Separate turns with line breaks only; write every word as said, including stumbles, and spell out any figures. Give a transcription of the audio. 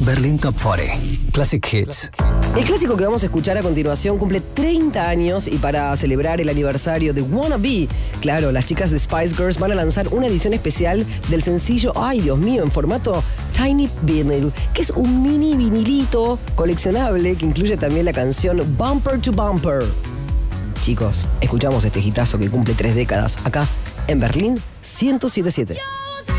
Berlin Top cuarenta. Classic Hits.
El clásico que vamos a escuchar a continuación cumple treinta años y para celebrar el aniversario de Wanna Be, claro, las chicas de Spice Girls van a lanzar una edición especial del sencillo, ay Dios mío, en formato Tiny Vinyl, que es un mini vinilito coleccionable que incluye también la canción Bumper to Bumper. Chicos, escuchamos este hitazo que cumple tres décadas acá en Berlín ciento siete punto siete.